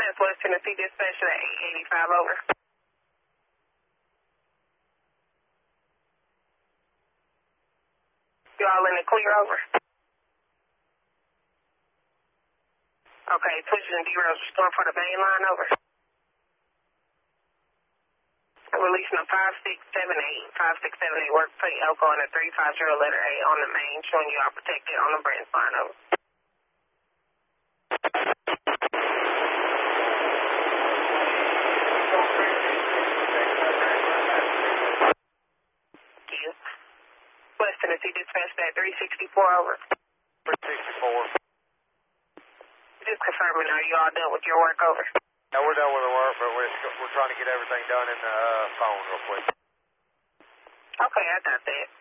West Tennessee Dispatch at 885, over. You all in the clear, over. Okay, pushing D-Rose, restoring for the main line, over. Releasing a 5678, 5678 work plate Elko and a 350 letter A on the main, showing you are protected on the branch line, over. West Tennessee Dispatch at 364, over. 364. Just confirming, are you all done with your work, over? Yeah, we're done with the work, but we're trying to get everything done in the phone real quick. Okay, I got that.